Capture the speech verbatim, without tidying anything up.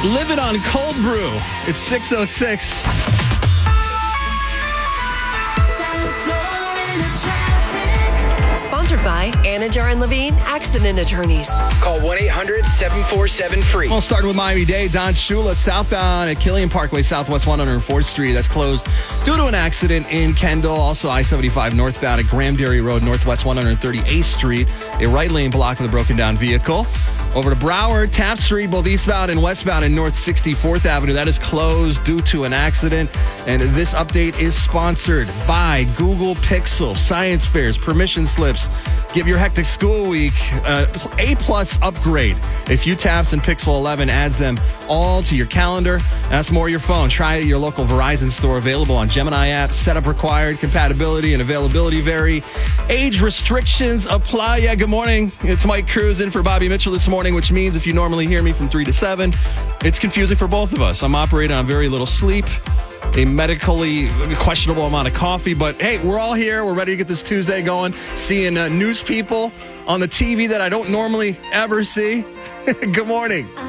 Live it on cold brew. It's six oh six. Sponsored by Anajar and Levine Accident Attorneys. Call one eight hundred seven four seven free. Well, starting with Miami-Dade, Don Shula, southbound at Killian Parkway, Southwest one hundred fourth Street. That's closed due to an accident in Kendall. Also, I seventy-five northbound at Graham Dairy Road, Northwest one hundred thirty-eighth Street. A right lane blocked with a broken down vehicle. Over to Broward, Taft Street, both eastbound and westbound in North sixty-fourth Avenue. That is closed due to an accident. And this update is sponsored by Google Pixel, science fairs, permission slips. Give your hectic school week uh, A-plus upgrade. If you Taps and Pixel eleven adds them all to your calendar, that's more your phone. Try it at your local Verizon store. Available on Gemini app. Setup required. Compatibility and availability vary. Age restrictions apply. Yeah, good morning. It's Mike Cruz in for Bobby Mitchell this morning, which means if you normally hear me from three to seven, it's confusing for both of us. I'm operating on very little sleep, a medically questionable amount of coffee, but hey, we're all here. We're ready to get this Tuesday going. Seeing uh, news people on the T V that I don't normally ever see. Good morning.